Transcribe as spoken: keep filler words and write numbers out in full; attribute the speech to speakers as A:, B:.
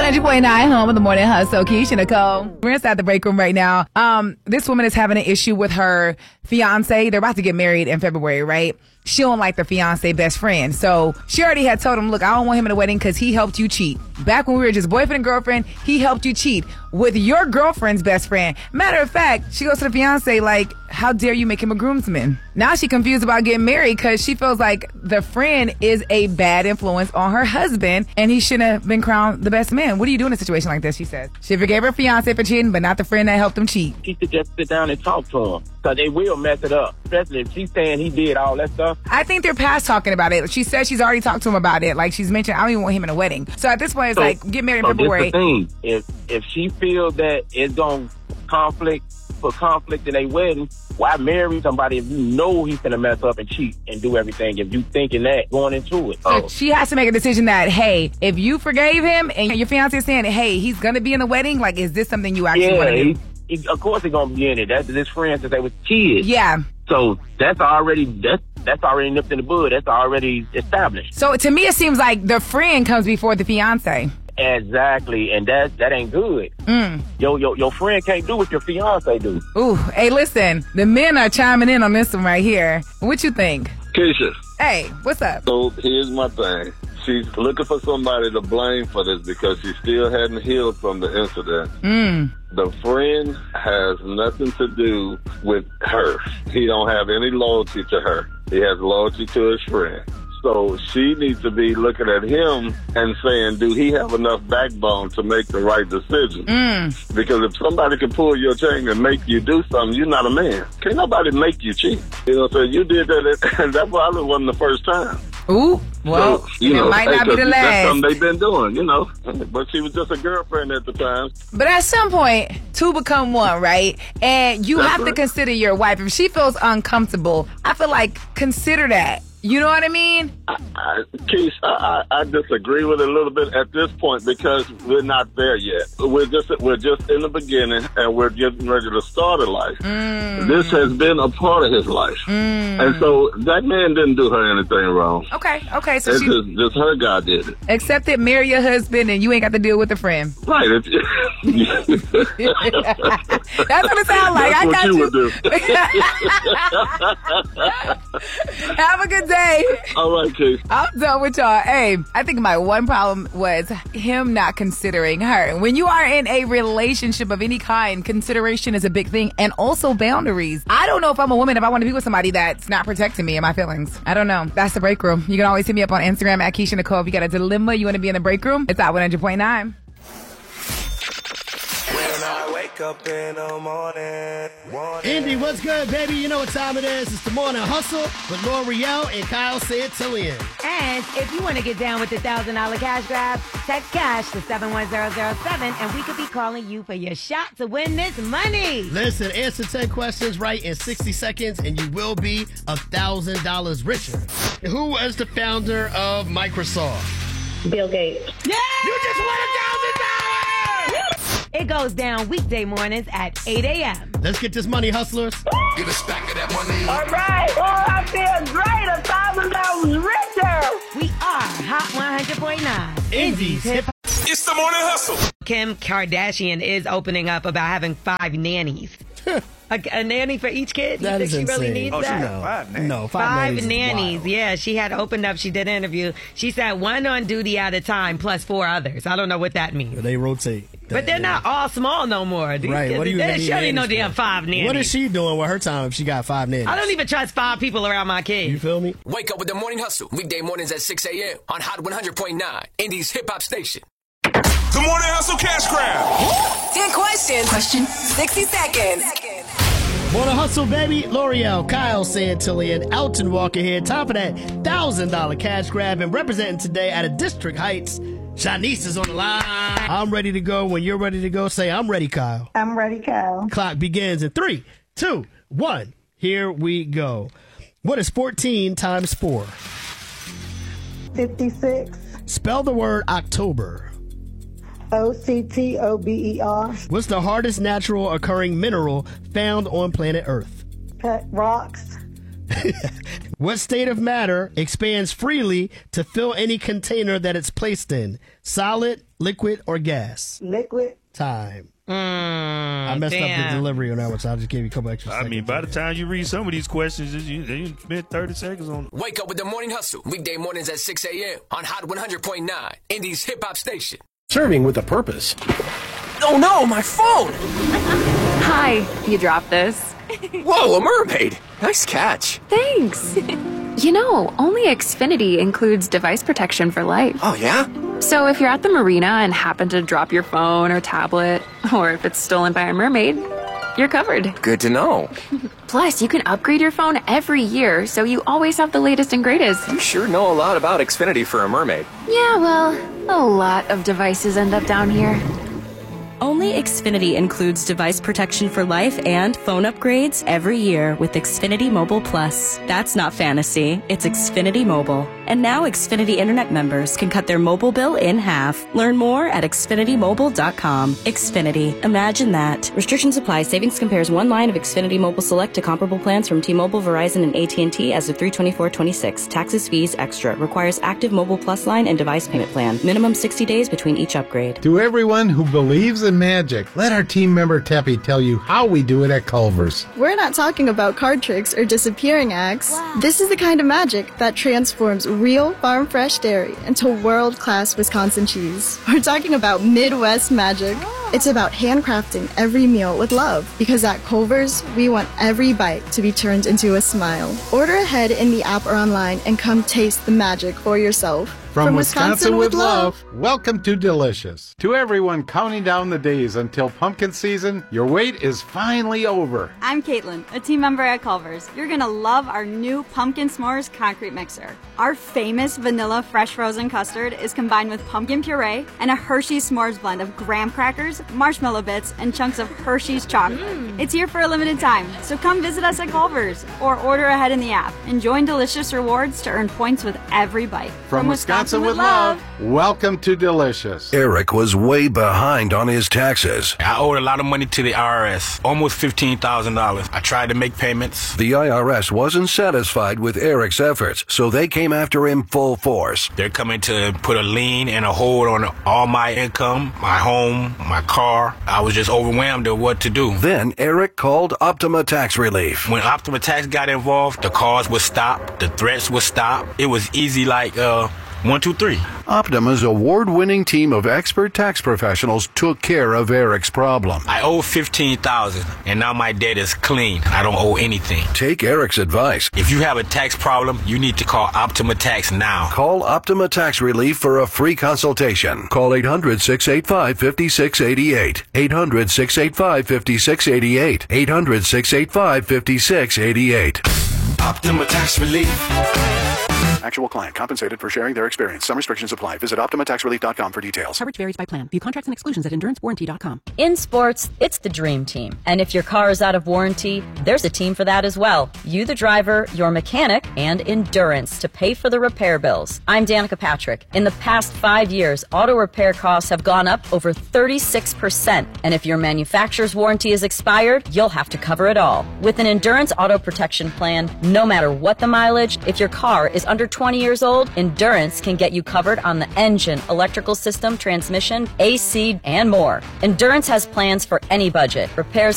A: hundred point nine, home of the morning hustle. Keisha Nicole. We're inside the break room right now. Um, this woman is having an issue with her fiance. They're about to get married in February, right? She don't like the fiance best friend. So she already had told him, look, I don't want him in the wedding because he helped you cheat. Back when we were just boyfriend and girlfriend, he helped you cheat with your girlfriend's best friend. Matter of fact, she goes to the fiance like, how dare you make him a groomsman? Now she confused about getting married because she feels like the friend is a bad influence on her husband and he shouldn't have been crowned the best man. What do you do in a situation like this, she says? She forgave her fiance for cheating, but not the friend that helped him cheat.
B: She should just sit down and talk to him because they will mess it up, especially if she's saying he did all that stuff.
A: I think they're past talking about it. She says she's already talked to him about it. Like she's mentioned, I don't even want him in a wedding. So at this point, it's
B: so,
A: like, get married in
B: so
A: February.
B: This the thing. If, if she feels that it's going to conflict, for conflict in a wedding, why marry somebody if you know he's going to mess up and cheat and do everything if you thinking that going into it?
A: So she has to make a decision that, hey, if you forgave him and your fiance is saying, hey, he's going to be in the wedding, like, is this something you actually
B: yeah,
A: want to do?
B: He, he, of course he's going to be in it. That's his friend since they was kids.
A: Yeah.
B: So that's already, that's, that's already nipped in the bud. That's already established.
A: So to me, it seems like the friend comes before the fiance.
B: Exactly, and that that ain't good.
A: Mm.
B: Your, your your friend can't do what your fiance do.
A: Ooh, hey, listen, the men are chiming in on this one right here. What you think?
C: Keisha.
A: Hey, what's up?
C: So here's my thing. She's looking for somebody to blame for this because she still hadn't healed from the incident.
A: Mm.
C: The friend has nothing to do with her. He don't have any loyalty to her. He has loyalty to his friend. So she needs to be looking at him and saying, do he have enough backbone to make the right decision?
A: Mm.
C: Because if somebody can pull your chain and make you do something, you're not a man. Can't nobody make you cheat. You know, so you did that, and that probably wasn't the first time.
A: Ooh, well,
C: so, you know,
A: it might
C: hey,
A: not be the last.
C: That's something they've been doing, you know. But she was just a girlfriend at the time.
A: But at some point, two become one, right? And you
C: That's
A: have
C: right.
A: to consider your wife. If she feels uncomfortable, I feel like consider that. You know what I mean?
C: I, I, Keith, I, I, I disagree with it a little bit at this point because we're not there yet. We're just we're just in the beginning and we're getting ready to start a life.
A: Mm.
C: This has been a part of his life,
A: mm.
C: and so that man didn't do her anything wrong.
A: Okay, okay, so
C: it's
A: she
C: just, just her God did it.
A: Accept it, marry your husband, and you ain't got to deal with the friend.
C: Right. It's,
A: That's what it sounds like.
C: That's
A: I
C: what
A: got
C: you,
A: you.
C: would do.
A: Have a good day.
C: All right, Keith.
A: I'm done with y'all. Hey, I think my one problem was him not considering her. When you are in a relationship of any kind, consideration is a big thing, and also boundaries. I don't know if I'm a woman if I want to be with somebody that's not protecting me and my feelings. I don't know. That's the break room. You can always hit me up on Instagram at Keisha Nicole. If you got a dilemma, you want to be in the break room, it's at one hundred point nine.
D: When I wake up in the morning, morning.
E: Indy, what's good, baby? You know what time it is. It's the Morning Hustle with L'Oreal and Kyle Santillian.
F: And if you want to get down with the one thousand dollars cash grab, text cash to seven one zero zero seven, and we could be calling you for your shot to win this money.
E: Listen, answer ten questions right in sixty seconds, and you will be one thousand dollars richer. Who was the founder of Microsoft?
G: Bill Gates.
F: Yeah!
E: You just won one thousand dollars!
F: It goes down weekday mornings at eight a.m.
E: Let's get this money, hustlers.
D: Get a stack of that money.
G: All right. Oh, I feel great. A thousand dollars richer.
F: We are Hot one hundred point nine.
E: Indy's hip.
D: It's the Morning Hustle.
F: Kim Kardashian is opening up about having five nannies. A, a nanny for each kid?
E: That
F: you
E: is
F: think she really
E: insane.
F: needs
E: Oh,
F: that?
E: no,
D: Five nannies.
E: no, five,
F: Five
E: nannies. is
F: nannies.
E: wild.
F: Yeah, she had opened up. She did an interview. She said one on duty at a time plus four others. I don't know what that means.
E: They rotate.
F: But they're not all small no more. These
E: Right.
F: kids,
E: What do you
F: they,
E: need
F: She ain't no
E: nannies
F: damn
E: for?
F: five nannies.
E: What is she doing with her time if she got five nannies?
F: I don't even trust five people around my
E: You
F: kids.
E: feel me?
H: Wake up with the Morning Hustle. Weekday mornings at six a.m. on Hot one hundred point nine. Indy's hip hop station.
D: The Morning Hustle cash grab.
I: ten questions. Question. sixty seconds.
E: Morning Hustle, baby. L'Oreal, Kyle Santillian, Elton Walker here. Top of that one thousand dollars cash grab, and representing today out of District Heights, Shanice is on the line. I'm ready to go. When you're ready to go, say, I'm ready, Kyle.
G: I'm ready, Kyle.
E: Clock begins in three, two, one. Here we go. What is fourteen times four?
G: fifty-six.
E: Spell the word October.
G: O C T O B E R.
E: What's the hardest natural occurring mineral found on planet Earth?
G: Pet rocks.
E: What state of matter expands freely to fill any container that it's placed in? Solid, liquid, or gas?
G: Liquid.
E: Time.
F: Mm,
E: I messed
F: damn.
E: up the delivery on that one, so I'll just give you a couple extra
J: I
E: seconds.
J: mean, by the time you read some of these questions, you, you spent thirty seconds on it.
H: Wake up with the Morning Hustle. Weekday mornings at six a.m. on Hot one hundred point nine, Indy's hip-hop station.
K: Serving with a purpose. Oh no, my phone!
L: Hi, you dropped this.
K: Whoa, a mermaid! Nice catch.
L: Thanks. You know, only Xfinity includes device protection for life.
K: Oh, yeah?
L: So if you're at the marina and happen to drop your phone or tablet, or if it's stolen by a mermaid, you're covered.
K: Good to know.
L: Plus, you can upgrade your phone every year, so you always have the latest and greatest.
K: You sure know a lot about Xfinity for a mermaid.
L: Yeah, well, a lot of devices end up down here.
M: Only Xfinity includes device protection for life and phone upgrades every year with Xfinity Mobile Plus. That's not fantasy, it's Xfinity Mobile. And now Xfinity Internet members can cut their mobile bill in half. Learn more at Xfinity Mobile dot com. Xfinity. Imagine that. Restrictions apply. Savings compares one line of Xfinity Mobile Select to comparable plans from T-Mobile, Verizon, and A T and T as of three twenty-four twenty-six. Taxes, fees, extra. Requires active Mobile Plus line and device payment plan. Minimum sixty days between each upgrade.
N: To everyone who believes in magic, let our team member Teppy tell you how we do it at Culver's.
O: We're not talking about card tricks or disappearing acts. Wow. This is the kind of magic that transforms real farm fresh dairy into world-class Wisconsin cheese. We're talking about Midwest magic. Oh. It's about handcrafting every meal with love, because at Culver's, we want every bite to be turned into a smile. Order ahead in the app or online and come taste the magic for yourself.
N: From, From Wisconsin, Wisconsin with love, welcome to Delicious. To everyone counting down the days until pumpkin season, your wait is finally over.
P: I'm Caitlin, a team member at Culver's. You're going to love our new Pumpkin S'mores concrete mixer. Our famous vanilla fresh frozen custard is combined with pumpkin puree and a Hershey's S'mores blend of graham crackers, marshmallow bits, and chunks of Hershey's chocolate. Mm. It's here for a limited time, so come visit us at Culver's or order ahead in the app and join Delicious Rewards to earn points with every bite.
N: From, From Wisconsin, Wisconsin with love. love, welcome to Delicious.
Q: Eric was way behind on his taxes.
R: I owed a lot of money to the I R S, almost fifteen thousand dollars. I tried to make payments.
Q: The I R S wasn't satisfied with Eric's efforts, so they came after him full force.
R: They're coming to put a lien and a hold on all my income, my home, my car. I was just overwhelmed at what to do.
Q: Then Eric called Optima Tax Relief.
R: When Optima Tax got involved, the calls would stop, the threats would stop. It was easy like, uh, one, two, three.
Q: Optima's award-winning team of expert tax professionals took care of Eric's problem.
R: I owe fifteen thousand dollars, and now my debt is clean. I don't owe anything.
Q: Take Eric's advice.
R: If you have a tax problem, you need to call Optima Tax now.
Q: Call Optima Tax Relief for a free consultation. Call eight hundred, six eight five, five six eight eight. eight hundred, six eight five, five six eight eight. eight hundred, six eight five, five six eight eight.
K: Optima Tax Relief.
S: Actual client compensated for sharing their experience. Some restrictions apply. Visit Optima Tax Relief dot com for details.
T: Coverage varies by plan. View contracts and exclusions at endurance warranty dot com.
U: In sports, it's the dream team. And if your car is out of warranty, there's a team for that as well. You, the driver, your mechanic, and Endurance to pay for the repair bills. I'm Danica Patrick. In the past five years, auto repair costs have gone up over thirty-six percent. And if your manufacturer's warranty is expired, you'll have to cover it all. With an Endurance auto protection plan, no matter what the mileage, if your car is under twenty years old, Endurance can get you covered on the engine, electrical system, transmission, A C, and more. Endurance has plans for any budget. Repairs